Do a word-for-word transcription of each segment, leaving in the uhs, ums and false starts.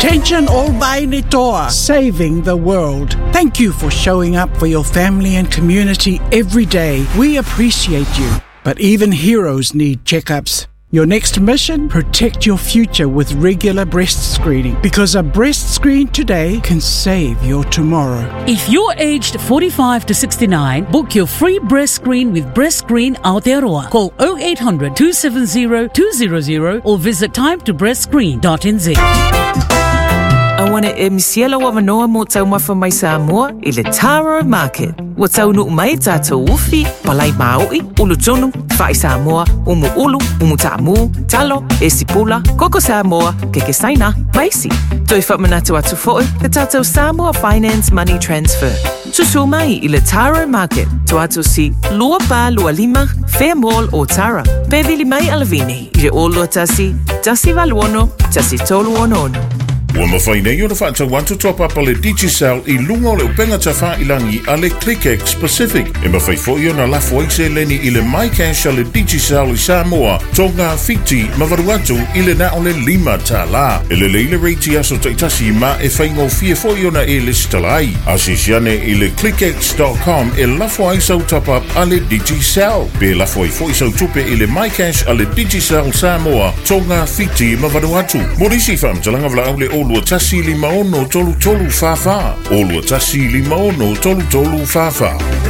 Attention all Bainetoa, saving the world. Thank you for showing up for your family and community every day. We appreciate you. But even heroes need checkups. Your next mission? Protect your future with regular breast screening, because a breast screen today can save your tomorrow. If you're aged forty-five to sixty-nine, book your free breast screen with Breast Screen Aotearoa. Call oh eight hundred, two seven zero, two zero zero or visit time to breast screen dot n z. Awana e misiela wa manoa mo tau mafa mai Samoa i le Taro Market. Wa tau nu mai tātou uwhi, palai maui, ulu tonu, whai Samoa, umu ulu, umu tamu, talo, e sipula, koko Samoa, keke saina, maisi. Toi whamanatu atu fo'i, te tātou Samoa Finance Money Transfer. Susu mai i le Taro Market, to atu si lua pa lua lima, Fair Mall o Tara. Pevili mai alavini, i le olo tasi, tasi valuono, tasi tolu ono ono. Ua mawhainei o na whaatau wantu top up ale Digicel i lunga o le upenga ta whailangi ale ClickX Pacific. E mawhai fwoi o na lafo eise leni i le MyCash ale Digicel i Samoa, tonga fiti mawaru atu i le na o le lima ta la. E le leile reiti aso taitasi ma e whaingo fia fwoi o na e listalai. Asisiane i le clickx dot com e lafo aisau top up ale Digicel. Pe lafo ai fwoi sau tupe i le MyCash ale Digicel Samoa, tonga fiti mawaru atu. Morisi whamtalanga vla au le o Olua tasi lima ono tolu tolu fafa. Olua tasi lima ono tolu tolu fafa.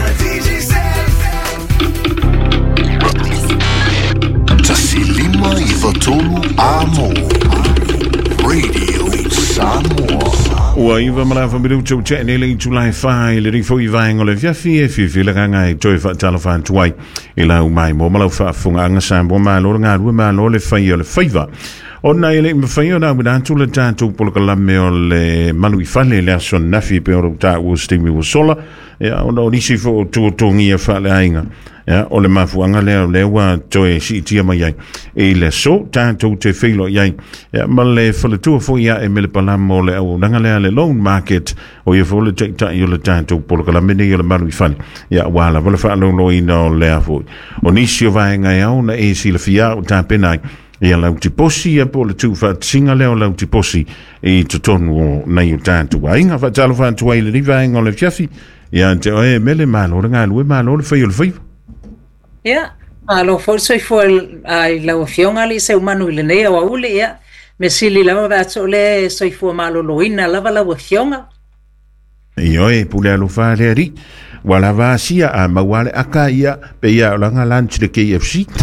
Tasi lima iwa tolu amo. Radio Samoa. Ua iwa malafa miru tau tene le July five le rifo i vaenga le fiafi e fifi le kanga e toi fa tala fa tuai i lau mai mo malau fa funga anga sambo malo ngā rua malo le fai o le faiva. Ona ele mawhaio na wina atu le tātou polka lame o le manu i whale le aso nafi pe oro tā ua stimi ua sola. Ia, ona o nisi fo o tuotongi e whale ainga. Ia, o le mafuanga lea le ua toe si tia mai ai. E le so tātou te whilo iai. Ia, ma le whale tua fo ia e mele palamo le au nanga lea le loan market o ia fo le teitai o le tātou polka lame ne o le manu i whale. Ia, wala, wala whale lo ina o lea fo. O nisi o vaenga e au na e si le fia o tā penai. Ia lau ti posi e po le tu fa singa leo lau ti posi e to tonu o nei o tātu wa inga fa talo fa tu ai le riva inga le fiafi ia te o e mele malo ngā lue malo le whai o le whaiva ia malo fo soi fo ai lau fionga li se umanu le nei o ule ia me sili lava va to le soi fo malo loina lava lau fionga ia e pule alo fa le ri wala va sia a mawale aka ia pe ia langa lunch de K F C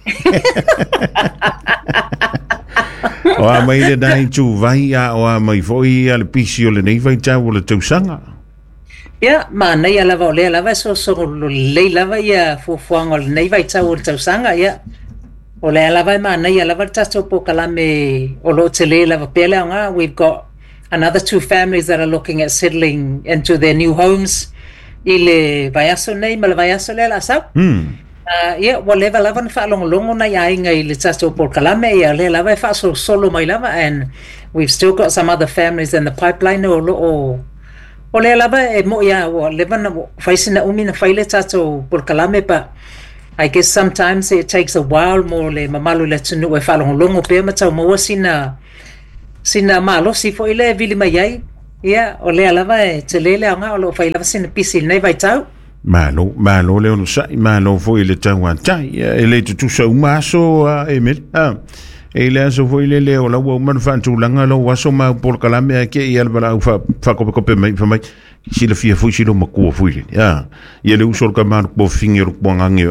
o a mai le dai tu vai a o a mai foi al pisio le nei vai tau le tau sanga ia ma nei ala va le ala so so le lava ia fo fuang le nei vai tau le tau sanga ia o le ala vai ma nei ala va tato po kalame o lo tele lava pele nga we've got another two families that are looking at settling into their new homes ile vai aso nei ma vai aso le la sa mm Uh, yeah, well, leva lava na whaalongo longo na ia inga I le tato por kalame ia le lava e whaasolo solo mai lava and we've still got some other families in the pipeline o o o le lava e mo ia o leva na whaisina umi na whaile tato por kalame but I guess sometimes it takes a while mo le mamalu le tunu e whaalongo longo pia matau maua sina sina malo si fo ile vili mai ai ia o le lava e te lele anga o lo whailava sina pisi nei vai tau Malo, malo le ono sai, malo foi le tangwa tai, e le tu so maso e mel. Ah. E le aso foi le le o la wo man fan tu langa lo waso ma por kalame ke i al bala fa fa ko ko pe mai fa mai. Si le fia foi si lo mako foi. Ja. Ye le uso ka man po finger po ngangi.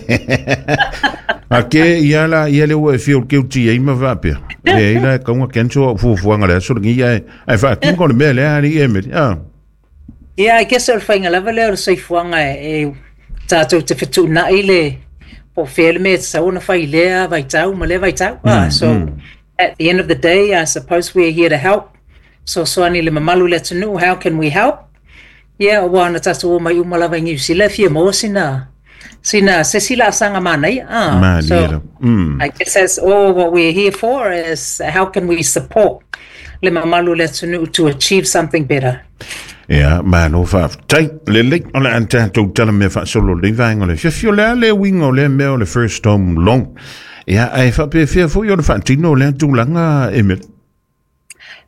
Ake ia la ia le o fio ke uti e ma va pe. E ila ka un kencho fu fu ngala so ngi ai ai fa tu ko le mele ali e mel. Ah. Yeah, I guess I'll find a level or say fuanga e tato te fitu na ile po filme sa una fai lea vai tau ma le vai tau ah so mm. At the end of the day I suppose we're here to help so so ani le mamalu let know how can we help yeah wana tato o mai umala vai ngi sila fia mo sina sina se sila sanga manai ah Ma so mm. I guess that's all what we're here for is how can we support le mamalu let know to achieve something better. Ja, maar no fa tai le le ole anta to tell me fa solo le vang ole fio le le wing ole me ole first home long ja ai fa pe fio fo yo fa tino le tu langa emel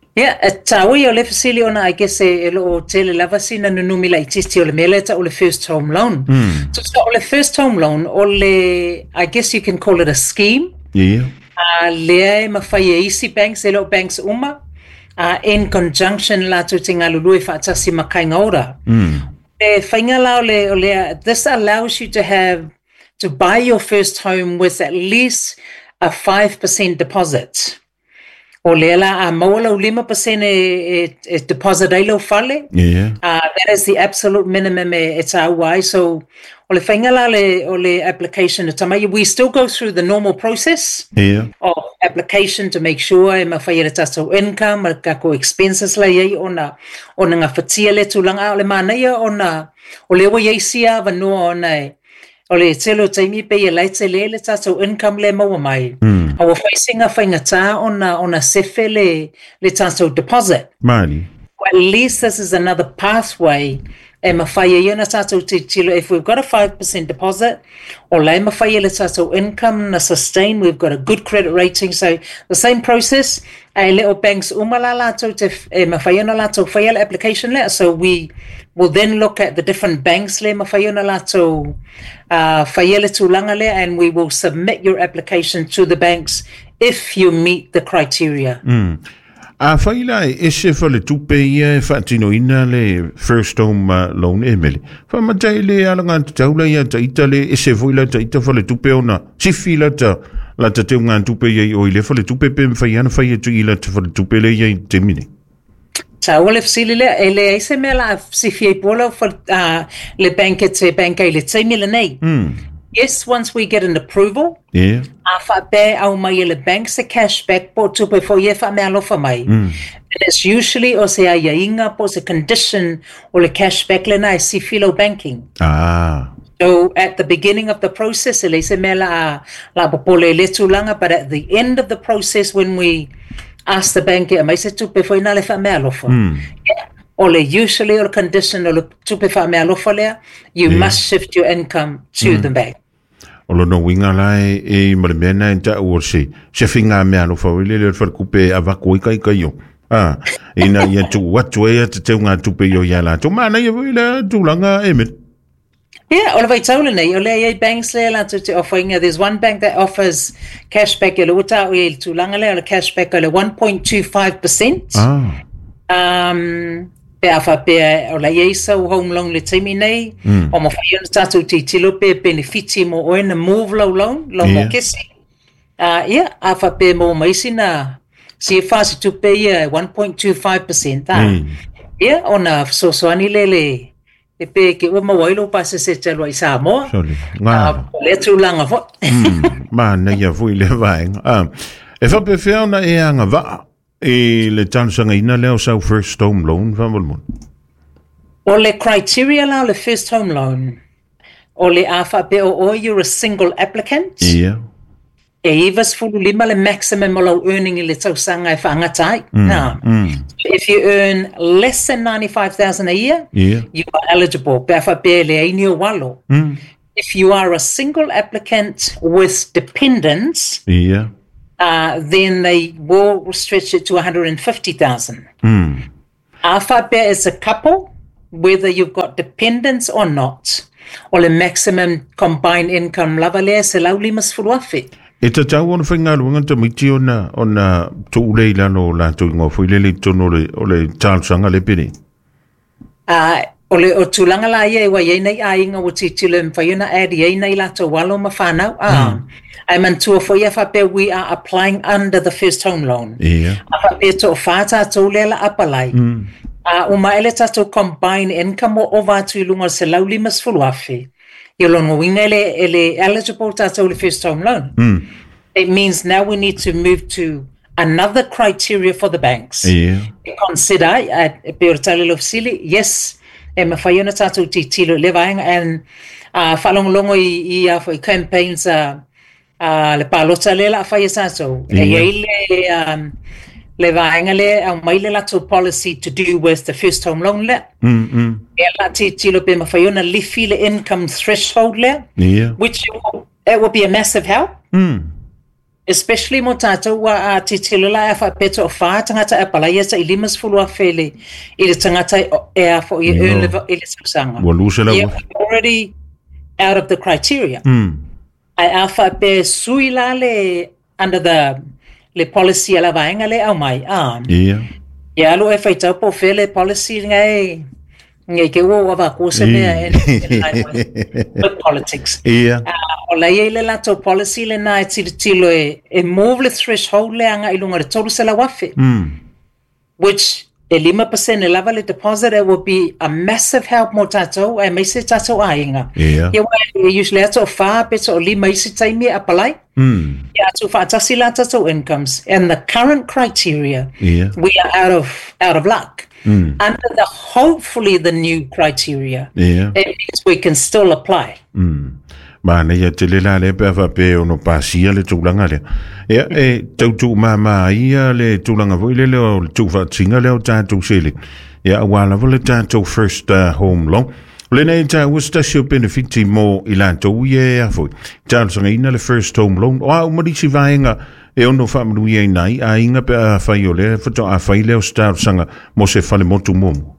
Yeah, a tawi o le fasili ona I guess e lo tele lava sina nunumi la itisti o le mele ta o le first home loan. Mm. So, so o le first home loan o le, I guess you can call it a scheme. Yeah. Uh, lea e mawhai e isi banks, e lo banks uma, uh, in conjunction la tu te ngā lului whaatasi makai ngaura. Mm. E whainga la o le, o le, this allows you to have, to buy your first home with at least a five percent deposit. O le la a mawala o five percent e, e, e deposit ai lo fale. Yeah. Uh, that is the absolute minimum e, e tā wai. So, o le whainga la le, o le application o tamai, we still go through the normal process yeah. of application to make sure e mawhai e tato income, ma kako expenses la iei o na, o na ngā whatia le tūlanga o le mānaia o na, o le wa iei sia vanua o nei. O le telo taimi pe e laite le le tato income le maua mai. Mm. A wa whaisinga whaingata o na, o na sefe le, le tato deposit. Mani. Well, at least this is another pathway e mawhai e na tato te tilo. If we've got a five percent deposit, o le mawhai e le tato income na sustain, we've got a good credit rating. So the same process, e leo banks umala lato te e mawhai na lato whai le application le. So we will then look at the different banks le mawhai na lato uh, whai le tūlanga le, and we will submit your application to the banks if you meet the criteria. Mm. A whaila e se whale tupe ia e whaatino ina le first home uh, loan e mele. Whamatai le alanga taula ia taita le e se voila taita whale tupe ona. Sifi la ta la ta teo ngā tupe ia i oi le whale tupe pe mwhai ana whai e tu ila ta whale tupe le ia i te mine. Ta wale fsili le e le e se mea la sifi e pola uh, le banka te banka i le teimi le nei. Mm. Yes, once we get an approval, yeah. a fa be au mai le bank se cashback po tupe fo ye fa me alofa mai. Mm. And it's usually o se ai inga po se condition o le cashback le na si filo banking. Ah. So at the beginning of the process, ele se me la la popole le tulanga, but at the end of the process when we ask the bank e mai se tupe fo ina le fa me alofa. Mm. Yeah. Or usually or condition or tupe fa me alofa lea, you yeah. must shift your income to mm. the bank. Olo no winga lai e marimena e ta ua se se finga me alofa wile le whakakupe a wako i kai kai yo. Ah, ina ia tu watu e te teo ngā tupe yo ia la. Tu mana ia wile tūlanga e mit. Yeah, all vai taule nei, ole ai banks le la tu te offeringa. There's one bank that offers cashback e le uta o i tūlanga le o le cashback o le one point two five percent. Ah. Um, pe afa pe o la yeisa o home loan le teimi nei mm. o mo whai ona tātou te tilo pe benefiti mo o ena move low loan lo yeah. mo kesi uh, yeah, afa pe mo maisi na si e whasi tu pe ia one point two five percent ah. mm. yeah, ona sosoani le le e pe ke ua mawailo pa se se talo i Samoa uh, le tūlanga fo mm. ma na ia fui le vaenga ah. e whape whiauna e anga waa e le tansanga ina leo sau first home loan whamalmon. O le criteria la le first home loan. O le afa pe o o you're a single applicant. Yeah. E ivas fulu lima le maximum o lau earning i le tausanga e whaangatai. Mm. Now, mm. if you earn less than ninety-five thousand a year, yeah. you are eligible. Pe afa pe le aini o walo. Mm. If you are a single applicant with dependents, yeah. Uh, then they will stretch it to one hundred fifty thousand. Mm. Afa pe is a couple, whether you've got dependents or not, or the maximum combined income lava lea se lau lima sfuruafi. E ta tau ona whainga luanga ta miti ona ona tu uleila no la tu ingo fuilele tono o le tālsanga le pene. Uh, o le o tūlanga la ia e wa iei nei a inga o titile mwhaiuna adi iei nei la to walo ma whanau. Ah. Mm. I'm until for Yafape, we are applying under the first home loan. Yeah. Afape to fata to lela apalai. Mm. Uh, umaele tato combine income o over to lunga se lauli mas fuluafi. Yolongo wingele ele eligible tato le first home loan. Mm. It means now we need to move to another criteria for the banks. Yeah. Consider at Peortale of Sili, yes, e mawhaiona tato ti tilo levaenga and uh, whalongolongo i, i, uh, for campaigns uh, Uh, le palota le la fai saso e le um le vaenga le au mai le la to policy to do with the first home loan le mm mm e la ti ti lo pe ma fai ona li fi le income threshold le yeah. which it will be a massive help mm. especially mo tātou wa a titilula e whapeto o wha tangata e palai esa I limas fulu a whele I le tangata e a fo I earn level I le sausanga. Wa lusela Yeah, we're already out of the criteria. Mm. Ai a whape sui la le under the le policy ala vaenga le au mai. Ah. Ia. Ia lo e whaitau po whele policy ngai ngai ke wo wa ko se mea in line with, with politics. Ia. O la ia le lato policy le na e tili tilo e e move le threshold le anga I lunga le tolu se la wafe. Mm. Which e lima percent e lava le deposit, it will be a massive help mo tatou e mai se tatou ainga. Ia. Ia wa e usually ato wha peto o lima isi taimi a palai. Mm. Ia atu wha atasi la tatou incomes. And the current criteria, Ia. we are out of out of luck. Mm. Under the hopefully the new criteria, Ia. it means we can still apply. Mm. Mana ia te lela le pe fa pe ono pasia le tulanga le. Ia e tau tu mama ia le tulanga voi le le tu fa tinga le o tatu sele. Ia wala vole tatu first uh, home loan. Le nei ta ustasio benefiti mo ilanto ie a foi. Tau sanga ina le first home loan. O au mari si vaenga e ono fa mru ie nai a inga pe a fai o le foto a fai le o tau sanga mo se fale motu momo.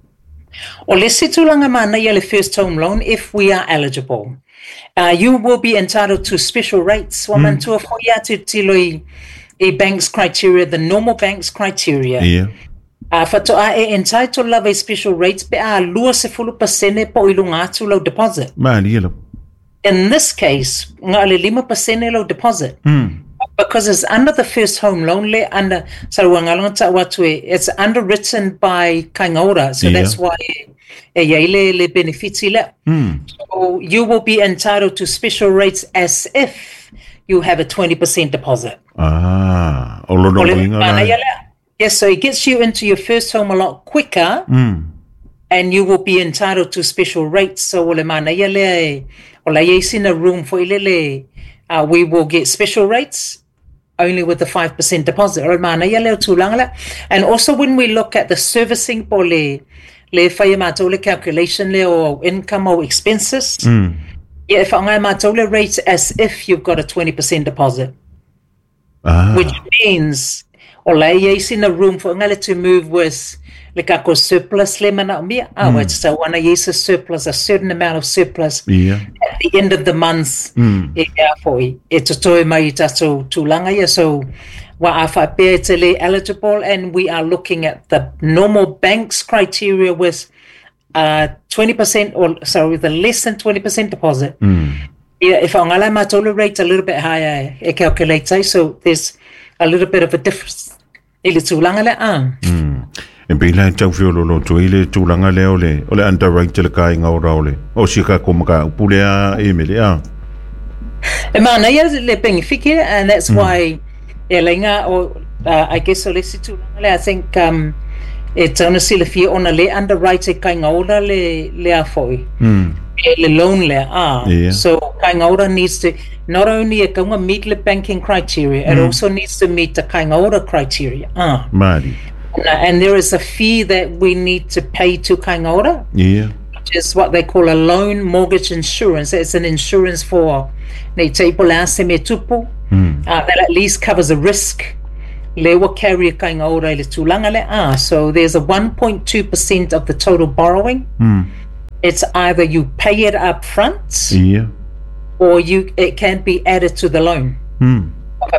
O le situlanga mana ia le first home loan if we are eligible. Uh, you will be entitled to special rates. Wa mantua fo ia te tilo I, I bank's criteria, the normal bank's criteria. Ia. Uh, fato a e entitled love a special rates pe a lua se fulu pasene po ilunga atu low deposit. Mani ia lo. In this case, nga le lima pasene low deposit. Mm. Because it's under the first home loan le under so wangalonga watu e it's underwritten by Kaingaura, so Yeah. that's why e yaile le benefiti le. Mm. So you will be entitled to special rates as if you have a twenty percent deposit. Ah, o lo no Ole inga mana la. ia le. Yes, so it gets you into your first home a lot quicker. Mm. And you will be entitled to special rates. So ole mana ia le ola yes in a room for ilele uh, we will get special rates only with the five percent deposit. Ole mana ia le tulanga le. And also when we look at the servicing po le le whaia mātou le calculation le o income or expenses. Mm. Yeah, if I mātou le rates as if you've got a twenty percent deposit, Ah. which means o la ia is in a room for ngale to move with le kako surplus le mana mia. Ah, mm. It's so wana yes a surplus, a certain amount of surplus Ia. at the end of the month. Mm. E a foi e to toi mai tatou tulanga ia. So wa afa pe te le eligible, and we are looking at the normal bank's criteria with uh twenty percent or sorry the less than twenty percent deposit. Mm. Yeah, if I'm gonna tolerate a little bit higher, it calculates. So there's a little bit of a difference. Ile tulanga le ah. Mm. E bila tau fiolo lo to ile tulanga le ole ole underwrite le kai nga ora ole. O sika ko maka pule a emile a. E mana ia le benefiki, and that's mm. why e lenga or uh, I guess so le tulanga le I think um it's honestly le fia ona le underwrite kai nga ora le le a foi. Mm. Le loan le ah. Yeah. So Kaingaura needs to not only a kaunga meet the banking criteria, it Mm. also needs to meet the Kaingaura criteria. Ah. Mari. And there is a fee that we need to pay to Kaingaura, Ia. which is what they call a loan mortgage insurance. It's an insurance for nei teipo la se me tupu. Mm. Uh, that at least covers a risk. Le wa carry Kaingaura le tulanga le ah. So there's a one point two percent of the total borrowing. Mm. It's either you pay it up front, Ia. or you it can be added to the loan. Mm.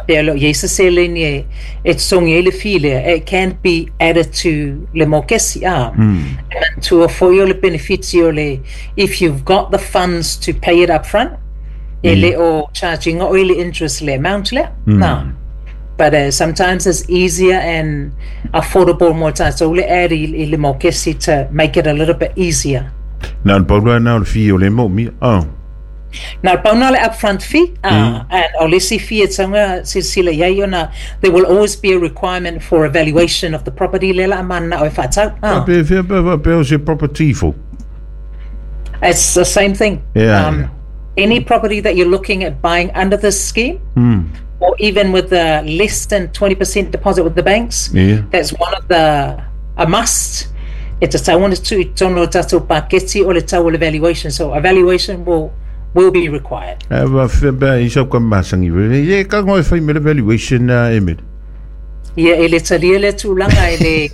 It can be added to le mokesi ah. Mm. And to a for le benefitio le if you've got the funds to pay it up front, ele or charging or le interest le amount le. Mm. No. But uh, sometimes it's easier and affordable more time. So le add le mokesi to make it a little bit easier. Na paula na fi o le mo mi. Ah. Now, pauna le upfront fee, uh, Mm. and olisi fee it's anga sila yayona. There will always be a requirement for evaluation of the property. Lela amana o fatau. Ah. Pe pe pe pe o se property fo. It's the same thing. Yeah, yeah. Any property that you're looking at buying under this scheme, Mm. or even with the less than twenty percent deposit with the banks, Yeah. that's one of the a must. It's a tau to tono tato paketi o le tau evaluation. So evaluation will will be required. Ava feba isa ka masangi we ye ka ngoi fai me valuation na emit. Ia ele talia le tūlanga ele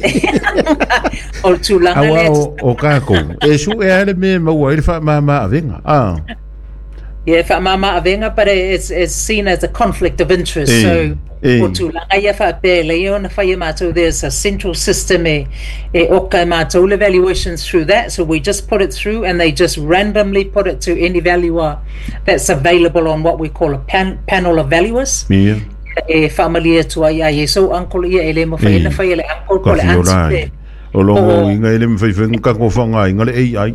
o tūlanga le o ka ko e su e ale me mau ele fa mama avenga ah yeah fa mama avenga but it's it's seen as a conflict of interest e, so e. o tūlanga ia fa pe le ona fa ia mato there's a central system e e oka mato le valuations through that, so we just put it through and they just randomly put it to any valuer that's available on what we call a pan, panel of valuers. Yeah. E familia tua ia e so uncle ia ele mo fa ina fa ele uncle ko le auntie o lo inga ele me fai fai ka ko fanga inga le ai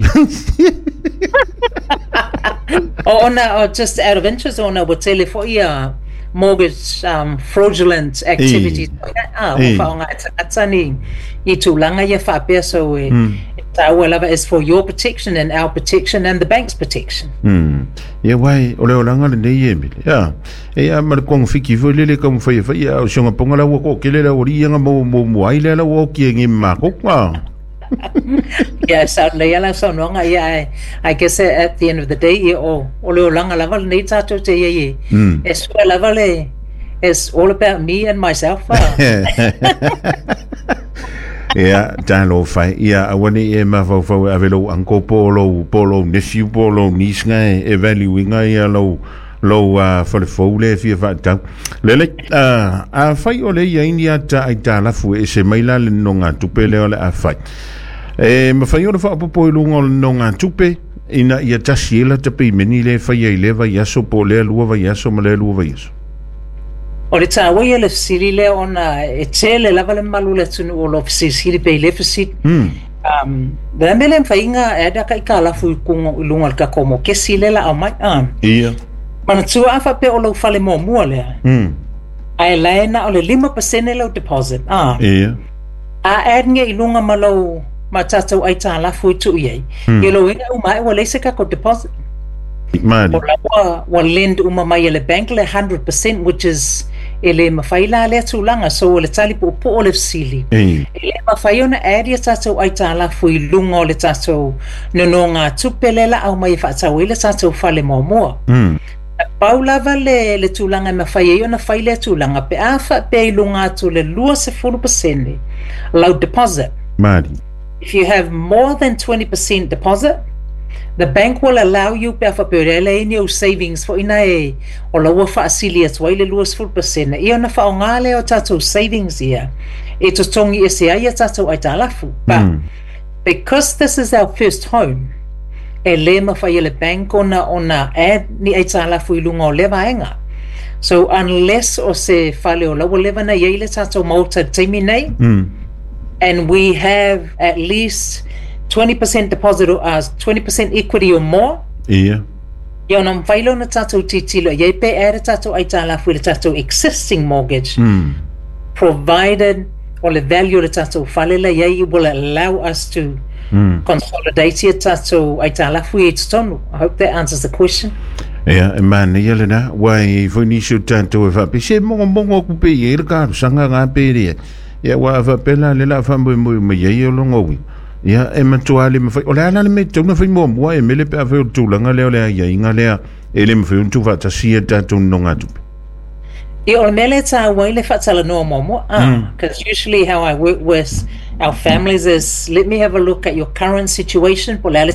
o ona o just out of interest ona wo tele fo ia mortgage um, fraudulent activities ah o fa nga atani I tūlanga ia fa pe so e ta wala is for your protection and our protection and the bank's protection. Mm. Ia wai o le olanga le nei emi. Ya. E a mar kong fiki fo le le kom fai fai o songa ponga la wo ke le la ori nga mo mo mo ai le la wo ki ngi ma ko kwa. Yeah, certainly. Yala so no nga ia I guess at the end of the day o o le olanga la val nei tato te ye. Es la vale it's all about me and myself. Yeah, talo fai ia awani e ma fo fo avelo anko polo polo nephew polo nisnga e value nga ia lo lo a fo le fo le fi fa ta le le a fai ole ia india ta ai ta la fu e se maila le nonga tupele ole a fai e ma fai ole fa po lu ngol nonga tupe ina ia ta siela te pe meni le fai ia le va ia so po le lu va ia so ma le lu va ia o le tawa ia le siri le ona e tele lava le malu le tunu o lo siri pe le fisi um da mele fainga e da kai kala fu kungo lunga ka komo ke sile la mai ah ia mana tu afa pe o lo fale mo mo le mm ai la na o le five percent lo deposit ah ia a adnge ilunga malo matata ai ta la fu tu ye ye lo inga u mai o le se ka ko deposit mani wa wa lend uma mai le bank le one hundred percent which is ele mafaila le tulanga so le tali po po le sili ele mafaiona area tato ai tala fui lungo le tato no no nga tupelela au mai fa tawile tato fale momo mm paula vale le tulanga mafaiona faile tulanga pe afa pe lunga tu le lua se full percent low deposit mani if you have more than twenty percent deposit the bank will allow you to have a your savings for ina e o lawa fa asilia twaile luas full percent e ona fa ngale o tato savings ia e to tongi e se ai tato ai talafu but mm. because this is our first home e lema fa ile bank ona ona ad ni ai talafu ilunga le vaenga so unless o se fale o lawa leva na ile tato malta timi nei mm. and we have at least twenty percent deposit or uh, twenty percent equity or more. Yeah. Yo nam failo na tato titilo ye pe era tato ai tala fu le tato existing mortgage. Mm. Provided or the value le tato falela ye will allow us to mm. consolidate it tato ai tala fu it's tonu. I hope that answers the question. Yeah, man, yelena why for ni should tanto fa pe se mo mo ku pe ye ka sanga nga pe ri. Ya wa fa pela le la fa mo mo ye yo longo. Ya e matuali me fai o le ana le me tona fai mo mo e mele pe ave tu langa le le ya inga le ele me fai tu fa ta sia ta tu no ngatu e o mele ta wa le fa tala no mo mo ah because usually how I work with our families is let me have a look at your current situation por